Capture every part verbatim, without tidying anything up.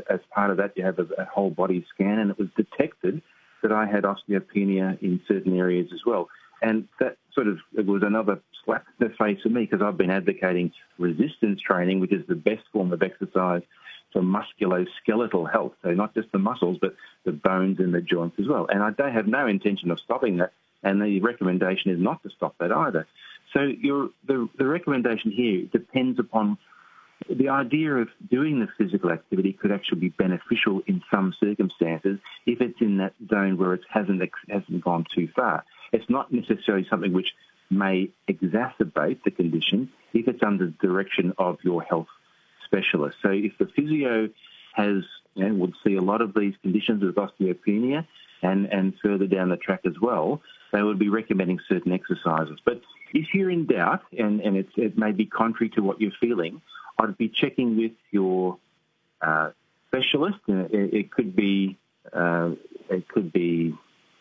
as part of that, you have a, a whole body scan, and it was detected that I had osteopenia in certain areas as well. And that sort of it was another slap in the face for me, because I've been advocating resistance training, which is the best form of exercise for musculoskeletal health. So not just the muscles, but the bones and the joints as well. And I don't have no intention of stopping that. And the recommendation is not to stop that either. So your, the, the recommendation here depends upon the idea of doing the physical activity could actually be beneficial in some circumstances if it's in that zone where it hasn't hasn't gone too far. It's not necessarily something which may exacerbate the condition if it's under the direction of your health specialist. So if the physio has, you know, would see a lot of these conditions with osteopenia and, and further down the track as well, they would be recommending certain exercises. But if you're in doubt and, and it's, it may be contrary to what you're feeling, I'd be checking with your uh, specialist. It, it could be uh, it could be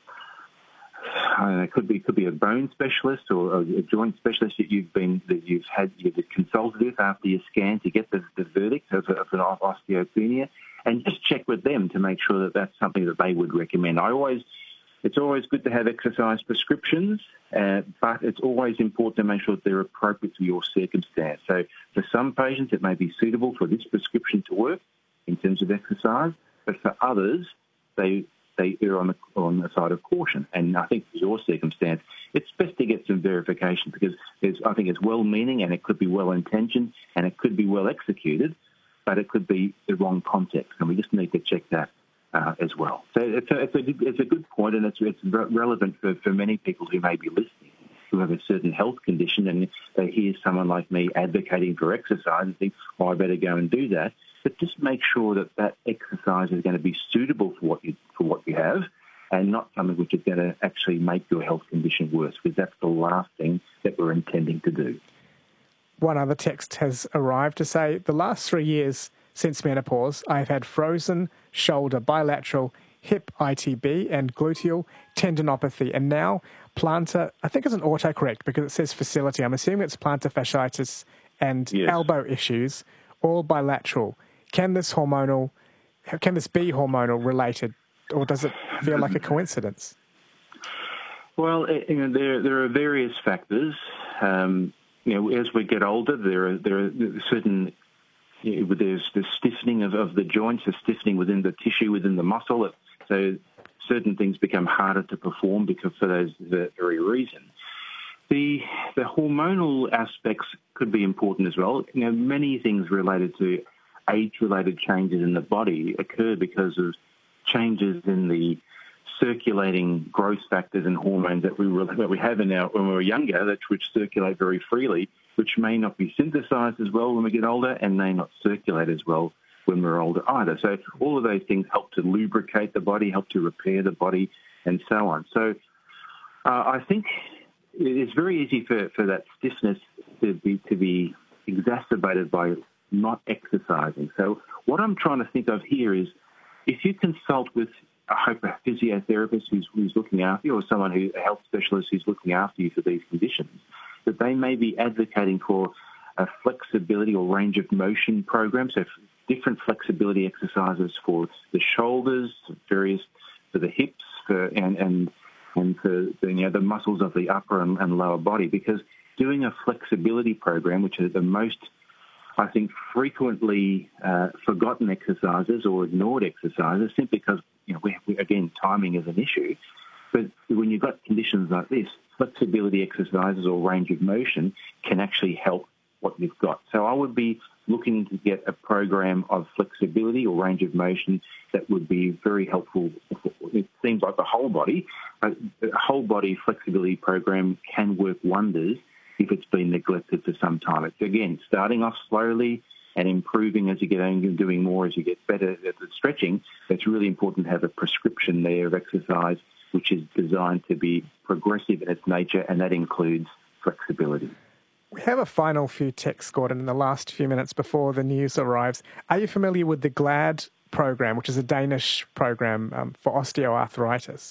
I don't know, it could be could be a bone specialist or a joint specialist that you've been that you've had you've consulted with after your scan to get the, the verdict of, of an osteopenia, and just check with them to make sure that that's something that they would recommend. I always It's always good to have exercise prescriptions, uh, but it's always important to make sure that they're appropriate to your circumstance. So for some patients, it may be suitable for this prescription to work in terms of exercise, but for others, they they err on the, on the side of caution. And I think for your circumstance, it's best to get some verification, because there's, I think it's well-meaning and it could be well-intentioned and it could be well-executed, but it could be the wrong context, and we just need to check that Uh, as well. So it's a, it's, a, it's a good point, and it's, it's relevant for, for many people who may be listening, who have a certain health condition, and they hear someone like me advocating for exercise and think, oh, I better go and do that. But just make sure that that exercise is going to be suitable for what you for what you have, and not something which is going to actually make your health condition worse, because that's the last thing that we're intending to do. One other text has arrived to say, the last three years since menopause, I've had frozen shoulder bilateral hip I T B and gluteal tendinopathy, and now plantar, I think it's an autocorrect because it says facility. I'm assuming it's plantar fasciitis and yes. elbow issues, all bilateral. Can this hormonal, can this be hormonal related, or does it feel like a coincidence? Well, you know, there there are various factors. Um, you know, as we get older, there are there are certain There's the stiffening of, of the joints, the stiffening within the tissue, within the muscle. So certain things become harder to perform because for those that very reason. The the hormonal aspects could be important as well. You know, many things related to age-related changes in the body occur because of changes in the circulating growth factors and hormones that we that we have in our when we were younger, that which circulate very freely, which may not be synthesized as well when we get older and may not circulate as well when we're older either. So all of those things help to lubricate the body, help to repair the body, and so on. So uh, I think it's very easy for, for that stiffness to be to be exacerbated by not exercising. So what I'm trying to think of here is, if you consult with I hope a physiotherapist who's, who's looking after you, or someone who, a health specialist who's looking after you for these conditions, that they may be advocating for a flexibility or range of motion program, so different flexibility exercises for the shoulders, various for the hips, for, and and and for the, you know, the muscles of the upper and, and lower body. Because doing a flexibility program, which is the most, I think, frequently uh, forgotten exercises or ignored exercises, simply because, you know, we, we, again, timing is an issue. But when you've got conditions like this, flexibility exercises or range of motion can actually help what you've got. So I would be looking to get a program of flexibility or range of motion that would be very helpful. It seems like the whole body, a whole body flexibility program can work wonders if it's been neglected for some time. It's, again, starting off slowly and improving as you get on and doing more as you get better at the stretching. It's really important to have a prescription there of exercise which is designed to be progressive in its nature, and that includes flexibility. We have a final few texts, Gordon, in the last few minutes before the news arrives. Are you familiar with the GLAD program, which is a Danish program um, for osteoarthritis?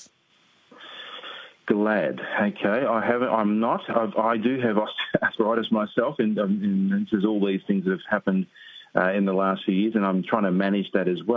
GLAD, okay. I haven't. I'm not. I, I do have osteoarthritis myself, and, um, and there's all these things that have happened uh, in the last few years, and I'm trying to manage that as well.